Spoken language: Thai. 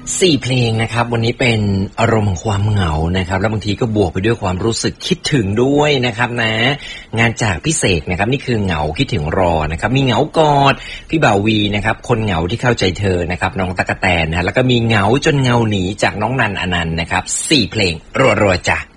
4 เพลงนะครับวันนี้เป็นอารมณ์ของความเหงานะครับแล้วบางทีก็บวกไปด้วยความรู้สึกคิดถึงด้วยนะครับนะงานจากพี่เสกนะครับนี่คือเหงาคิดถึงรอนะครับมีเหงากอดพี่บ่าววีนะครับคนเหงาที่เข้าใจเธอนะครับน้องตั๊กแตนนะแล้วก็มีเหงาจนเงาหนีจากน้องนันอนันต์นะครับ4 เพลงรัวๆจ้ะ